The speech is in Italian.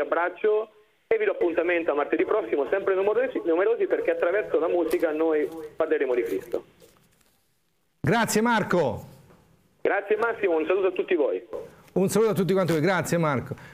abbraccio e vi do appuntamento a martedì prossimo, sempre numerosi, perché attraverso la musica noi parleremo di Cristo. Grazie Marco. Grazie Massimo, un saluto a tutti voi. Un saluto a tutti quanti voi, grazie Marco.